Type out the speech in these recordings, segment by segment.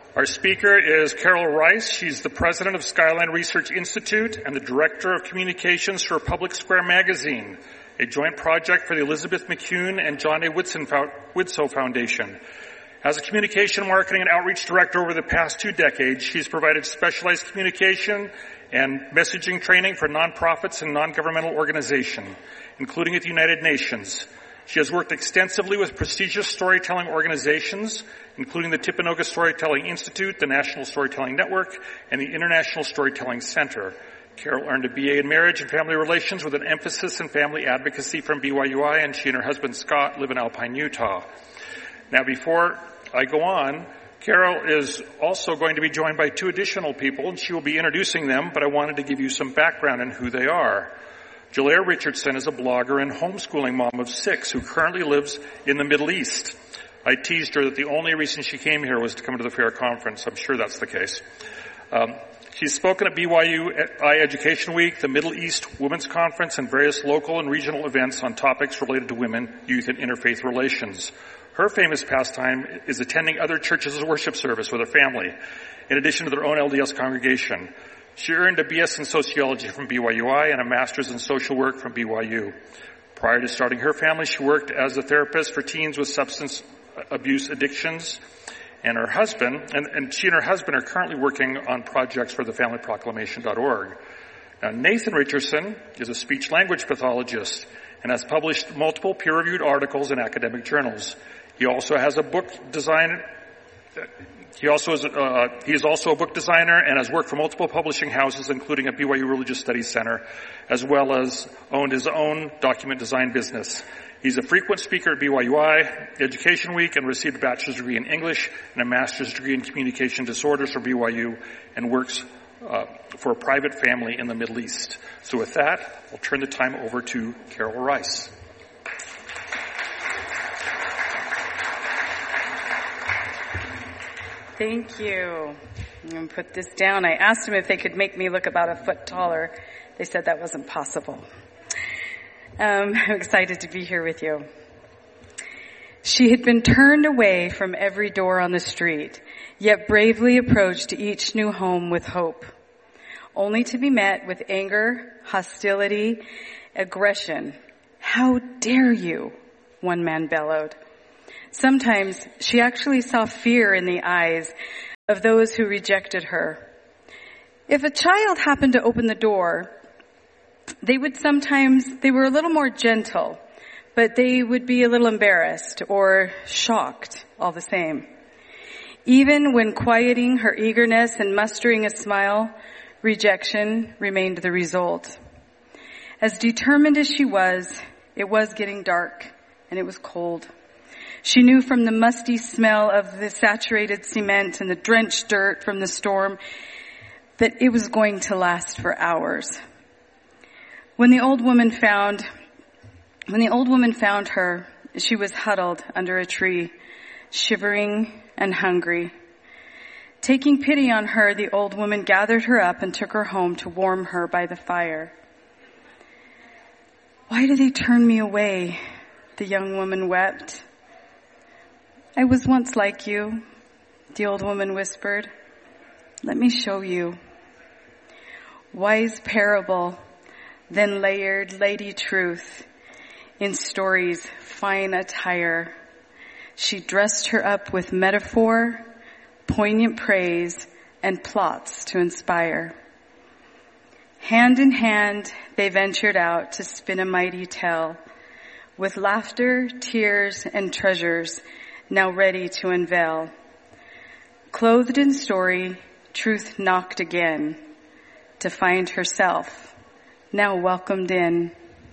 Our speaker is Carol Rice. She's the president of Skyline Research Institute and the director of communications for Public Square Magazine, a joint project for the Elizabeth McCune and John A. Widtsoe Foundation. As a communication, marketing, and outreach director over the past 2 decades, she's provided specialized communication and messaging training for nonprofits and non-governmental organizations, including at the United Nations. She has worked extensively with prestigious storytelling organizations, including the Timpanogos Storytelling Institute, the National Storytelling Network, and the International Storytelling Center. Carol earned a BA in Marriage and Family Relations with an emphasis in family advocacy from BYUI, and she and her husband Scott live in Alpine, Utah. Now, before I go on, Carol is also going to be joined by 2 additional people, and she will be introducing them, but I wanted to give you some background on who they are. Jalaire Richardson is a blogger and homeschooling mom of 6 who currently lives in the Middle East. I teased her that the only reason she came here was to come to the FAIR conference. I'm sure that's the case. She's spoken at BYU Education Week, the Middle East Women's Conference, and various local and regional events on topics related to women, youth, and interfaith relations. Her famous pastime is attending other churches' worship service with her family, in addition to their own LDS congregation. She earned a BS in sociology from BYUI and a master's in social work from BYU. Prior to starting her family, she worked as a therapist for teens with substance abuse addictions. And her husband, and she and her husband are currently working on projects for thefamilyproclamation.org. Now, Nathan Richardson is a speech-language pathologist and has published multiple peer-reviewed articles in academic journals. He also has a book design. He is also a book designer and has worked for multiple publishing houses, including a BYU Religious Studies Center, as well as owned his own document design business. He's a frequent speaker at BYUI Education Week and received a bachelor's degree in English and a master's degree in communication disorders from BYU, and works for a private family in the Middle East. So with that, I'll turn the time over to Carol Rice. Thank you. I'm going to put this down. I asked them if they could make me look about a foot taller. They said that wasn't possible. I'm excited to be here with you. She had been turned away from every door on the street, yet bravely approached each new home with hope, only to be met with anger, hostility, aggression. "How dare you?" one man bellowed. Sometimes she actually saw fear in the eyes of those who rejected her. If a child happened to open the door, they were a little more gentle, but they would be a little embarrassed or shocked all the same. Even when quieting her eagerness and mustering a smile, rejection remained the result. As determined as she was, it was getting dark and it was cold. She knew from the musty smell of the saturated cement and the drenched dirt from the storm that it was going to last for hours. When the old woman found her, she was huddled under a tree, shivering and hungry. Taking pity on her, the old woman gathered her up and took her home to warm her by the fire. "Why do they turn me away?" the young woman wept. "I was once like you," the old woman whispered. "Let me show you." Wise parable, then layered lady truth in stories, fine attire. She dressed her up with metaphor, poignant praise, and plots to inspire. Hand in hand, they ventured out to spin a mighty tale, with laughter, tears, and treasures now ready to unveil. Clothed in story, truth knocked again to find herself now welcomed in.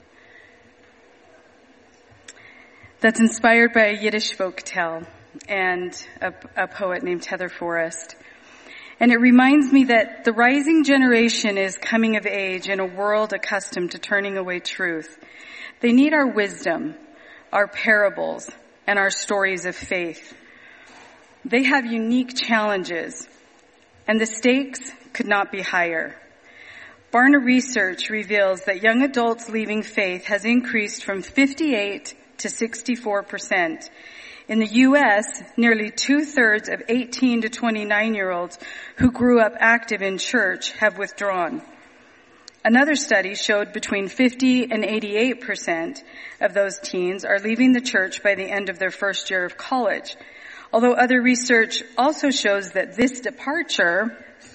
That's inspired by a Yiddish folk tale and a poet named Heather Forrest. And it reminds me that the rising generation is coming of age in a world accustomed to turning away truth. They need our wisdom, our parables, and our stories of faith. They have unique challenges, and the stakes could not be higher. Barna research reveals that young adults leaving faith has increased from 58 to 64%, In the U.S., nearly 2/3 of 18 to 29-year-olds who grew up active in church have withdrawn. Another study showed between 50 and 88% of those teens are leaving the church by the end of their first year of college. Although other research also shows that this departure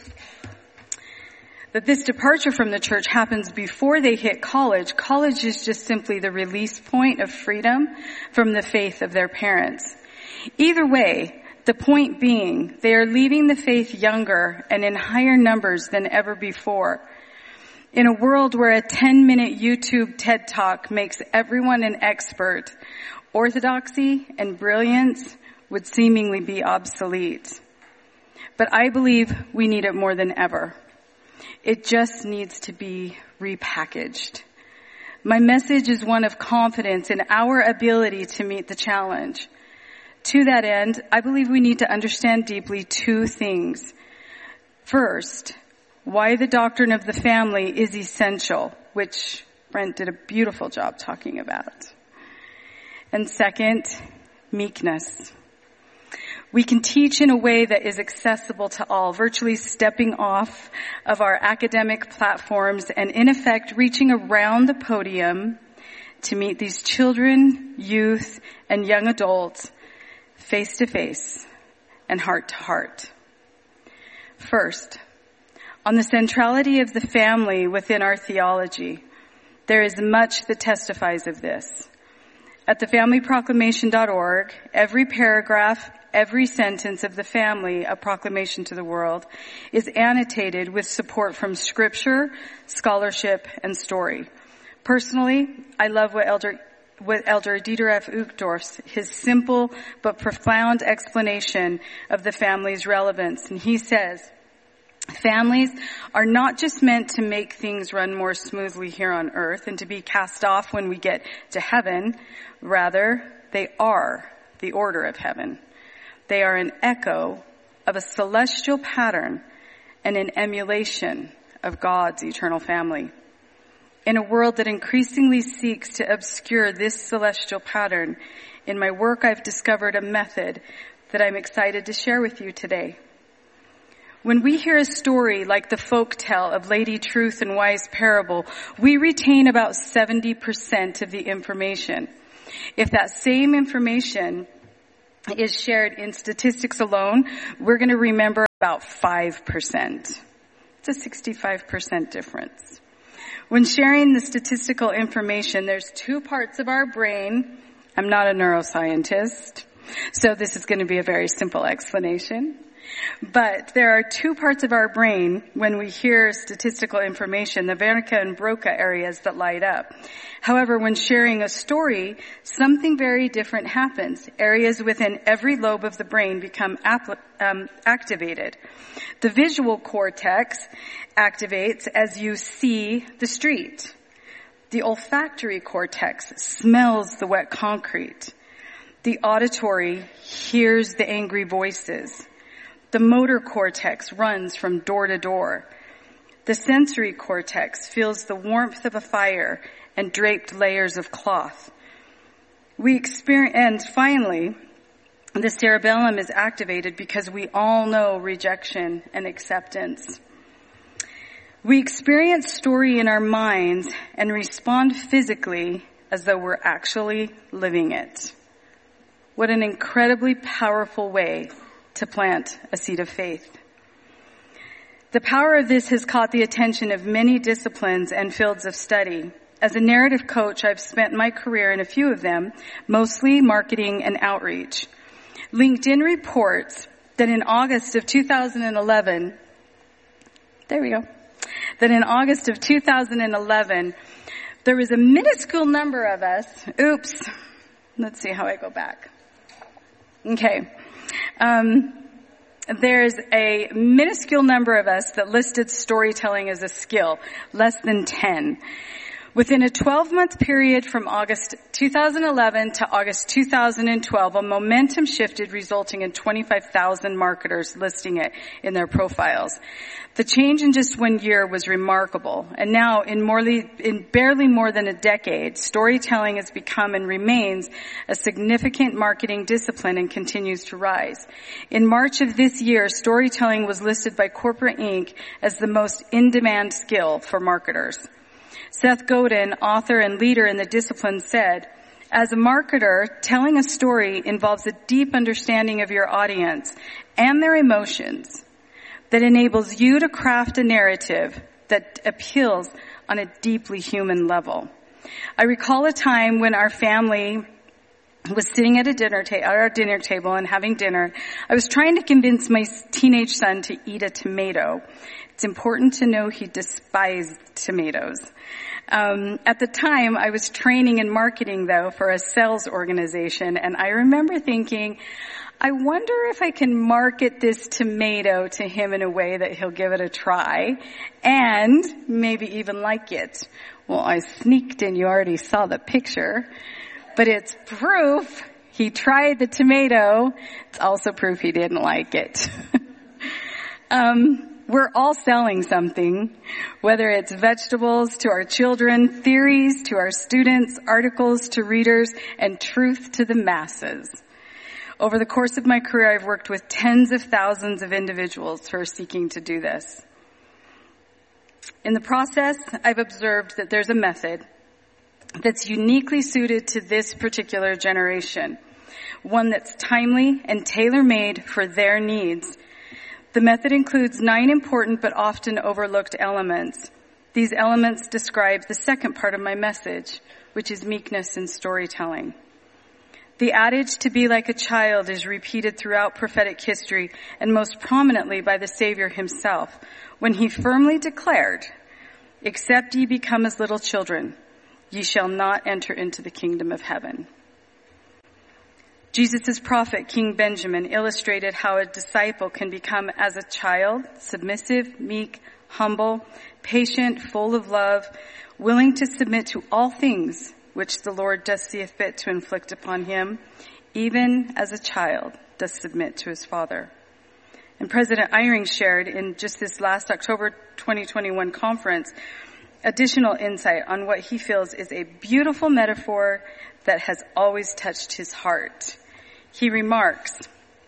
from the church happens before they hit college. College is just simply the release point of freedom from the faith of their parents. Either way, the point being, they are leaving the faith younger and in higher numbers than ever before. In a world where a 10-minute YouTube TED Talk makes everyone an expert, orthodoxy and brilliance would seemingly be obsolete. But I believe we need it more than ever. It just needs to be repackaged. My message is one of confidence in our ability to meet the challenge. To that end, I believe we need to understand deeply two things. First, why the doctrine of the family is essential, which Brent did a beautiful job talking about. And second, meekness. We can teach in a way that is accessible to all, virtually stepping off of our academic platforms and in effect reaching around the podium to meet these children, youth, and young adults face to face and heart to heart. First, on the centrality of the family within our theology, there is much that testifies of this. At thefamilyproclamation.org, every paragraph, every sentence of the family, A Proclamation to the World, is annotated with support from scripture, scholarship, and story. Personally, I love what Elder Dieter F. Uchtdorf's, his simple but profound explanation of the family's relevance. And he says, families are not just meant to make things run more smoothly here on earth and to be cast off when we get to heaven. Rather, they are the order of heaven. They are an echo of a celestial pattern and an emulation of God's eternal family. In a world that increasingly seeks to obscure this celestial pattern, in my work I've discovered a method that I'm excited to share with you today. When we hear a story like the folk tale of Lady Truth and Wise Parable, we retain about 70% of the information. If that same information is shared in statistics alone, we're going to remember about 5%. It's a 65% difference. When sharing the statistical information, there's two parts of our brain. I'm not a neuroscientist, so this is going to be a very simple explanation. But there are two parts of our brain when we hear statistical information, the Wernicke and Broca areas that light up. However, when sharing a story, something very different happens. Areas within every lobe of the brain become activated. The visual cortex activates as you see the street. The olfactory cortex smells the wet concrete. The auditory hears the angry voices. The motor cortex runs from door to door. The sensory cortex feels the warmth of a fire and draped layers of cloth. And finally, the cerebellum is activated because we all know rejection and acceptance. We experience story in our minds and respond physically as though we're actually living it. What an incredibly powerful way to plant a seed of faith. The power of this has caught the attention of many disciplines and fields of study. As a narrative coach, I've spent my career in a few of them, mostly marketing and outreach. LinkedIn reports that in August of 2011, there was a minuscule number of us, let's see how I go back. Okay. There's a minuscule number of us that listed storytelling as a skill, less than 10. Within a 12-month period from August 2011 to August 2012, a momentum shifted, resulting in 25,000 marketers listing it in their profiles. The change in just 1 year was remarkable, and now in barely more than a decade, storytelling has become and remains a significant marketing discipline and continues to rise. In March of this year, storytelling was listed by Corporate Inc. as the most in-demand skill for marketers. Seth Godin, author and leader in the discipline, said, "As a marketer, telling a story involves a deep understanding of your audience and their emotions that enables you to craft a narrative that appeals on a deeply human level." I recall a time when our family was sitting at our dinner table and having dinner. I was trying to convince my teenage son to eat a tomato. It's important to know he despised tomatoes. At the time, I was training in marketing, though, for a sales organization, and I remember thinking, I wonder if I can market this tomato to him in a way that he'll give it a try and maybe even like it. Well, I sneaked in. You already saw the picture, but it's proof he tried the tomato. It's also proof he didn't like it. We're all selling something, whether it's vegetables to our children, theories to our students, articles to readers, and truth to the masses. Over the course of my career, I've worked with tens of thousands of individuals who are seeking to do this. In the process, I've observed that there's a method that's uniquely suited to this particular generation, one that's timely and tailor-made for their needs. The method includes 9 important but often overlooked elements. These elements describe the second part of my message, which is meekness in storytelling. The adage to be like a child is repeated throughout prophetic history and most prominently by the Savior himself when he firmly declared, "Except ye become as little children, ye shall not enter into the kingdom of heaven." Jesus' prophet, King Benjamin, illustrated how a disciple can become as a child, submissive, meek, humble, patient, full of love, willing to submit to all things which the Lord does see fit to inflict upon him, even as a child does submit to his father. And President Eyring shared in just this last October 2021 conference additional insight on what he feels is a beautiful metaphor that has always touched his heart. He remarks,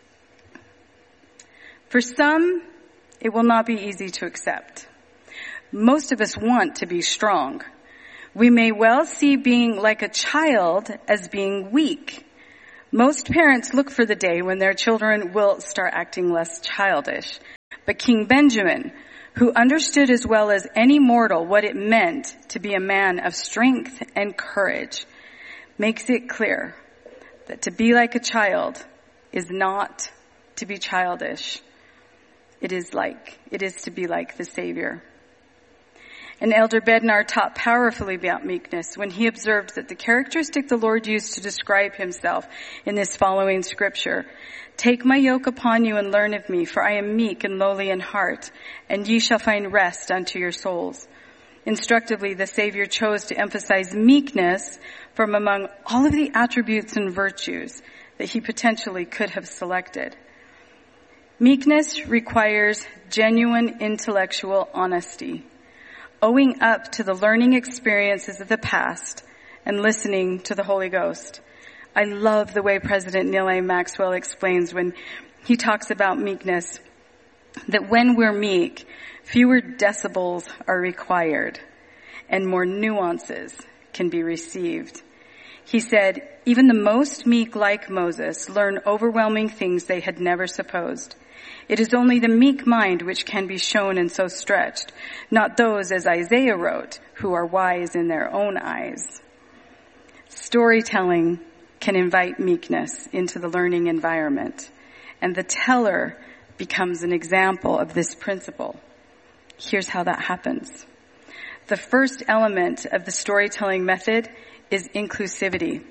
"For some, it will not be easy to accept. Most of us want to be strong. We may well see being like a child as being weak. Most parents look for the day when their children will start acting less childish. But King Benjamin, who understood as well as any mortal what it meant to be a man of strength and courage, makes it clear that to be like a child is not to be childish. It is to be like the Savior." And Elder Bednar taught powerfully about meekness when he observed that the characteristic the Lord used to describe himself in this following scripture, "Take my yoke upon you and learn of me, for I am meek and lowly in heart, and ye shall find rest unto your souls." Instructively, the Savior chose to emphasize meekness from among all of the attributes and virtues that he potentially could have selected. Meekness requires genuine intellectual honesty, owing up to the learning experiences of the past and listening to the Holy Ghost. I love the way President Neal A. Maxwell explains when he talks about meekness, that when we're meek, fewer decibels are required and more nuances can be received. He said, "Even the most meek, like Moses, learn overwhelming things they had never supposed. It is only the meek mind which can be shown and so stretched, not those, as Isaiah wrote, who are wise in their own eyes." Storytelling can invite meekness into the learning environment, and the teller becomes an example of this principle. Here's how that happens. The first element of the storytelling method is inclusivity.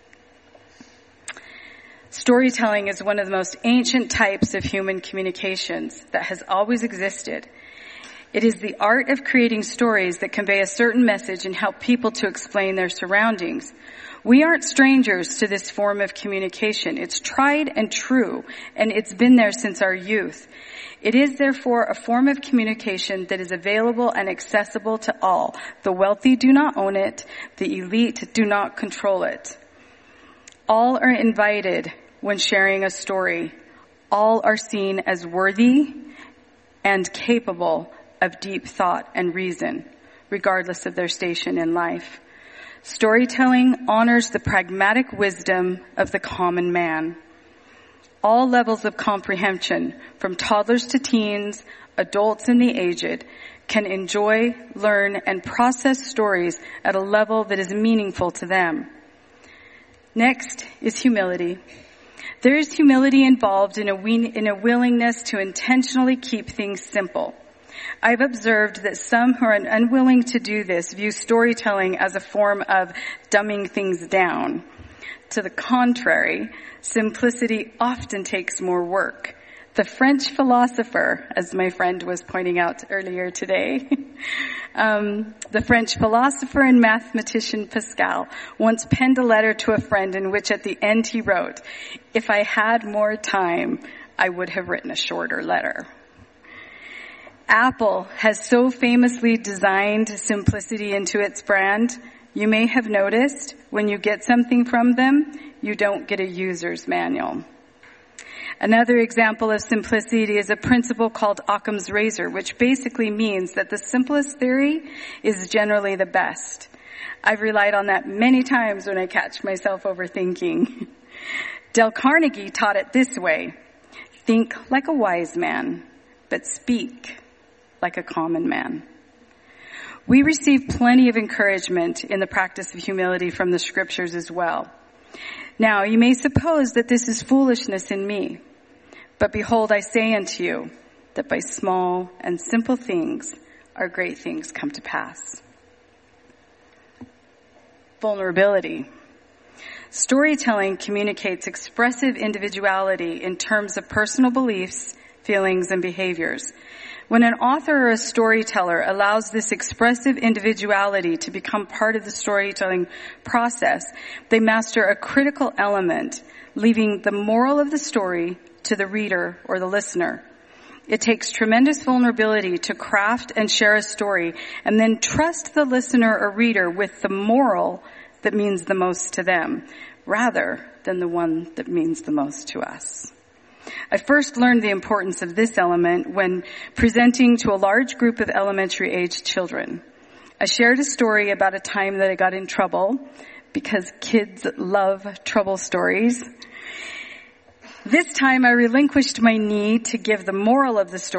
Storytelling is one of the most ancient types of human communications that has always existed. It is the art of creating stories that convey a certain message and help people to explain their surroundings. We aren't strangers to this form of communication. It's tried and true, and it's been there since our youth. It is therefore a form of communication that is available and accessible to all. The wealthy do not own it. The elite do not control it. All are invited when sharing a story. All are seen as worthy and capable of deep thought and reason, regardless of their station in life. Storytelling honors the pragmatic wisdom of the common man. All levels of comprehension, from toddlers to teens, adults and the aged, can enjoy, learn, and process stories at a level that is meaningful to them. Next is humility. There is humility involved in a willingness to intentionally keep things simple. I've observed that some who are unwilling to do this view storytelling as a form of dumbing things down. To the contrary, simplicity often takes more work. The French philosopher, as my friend was pointing out earlier today, the French philosopher and mathematician Pascal once penned a letter to a friend in which at the end he wrote, "If I had more time, I would have written a shorter letter." Apple has so famously designed simplicity into its brand. You may have noticed when you get something from them, you don't get a user's manual. Another example of simplicity is a principle called Occam's razor, which basically means that the simplest theory is generally the best. I've relied on that many times when I catch myself overthinking. Dale Carnegie taught it this way: think like a wise man, but speak like a common man. We receive plenty of encouragement in the practice of humility from the scriptures as well. Now, you may suppose that this is foolishness in me, but behold, I say unto you that by small and simple things our great things come to pass. Vulnerability. Storytelling communicates expressive individuality in terms of personal beliefs, feelings, and behaviors. When an author or a storyteller allows this expressive individuality to become part of the storytelling process, they master a critical element, leaving the moral of the story to the reader or the listener. It takes tremendous vulnerability to craft and share a story and then trust the listener or reader with the moral that means the most to them, rather than the one that means the most to us. I first learned the importance of this element when presenting to a large group of elementary-aged children. I shared a story about a time that I got in trouble, because kids love trouble stories. This time I relinquished my need to give the moral of the story